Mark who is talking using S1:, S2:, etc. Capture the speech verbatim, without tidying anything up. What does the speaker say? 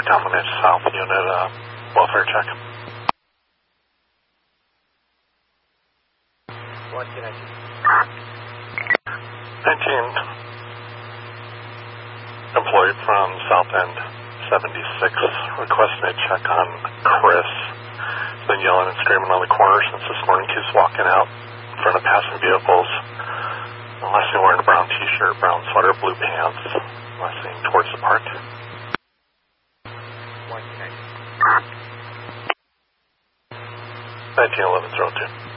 S1: Dominant South Unit, uh, welfare check.
S2: One connection.
S1: nineteen, employee from South End seventy-six, requesting a check on Chris. He's been yelling and screaming on the corner since this morning. Keeps walking out in front of passing vehicles. Last seen wearing a brown t-shirt, brown sweater, blue pants. Last seen towards the park.
S2: One connection.
S1: nineteen eleven zero two.